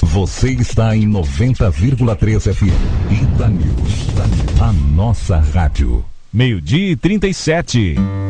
Você está em 90,3 FM. Ita News. A nossa rádio. 12:37.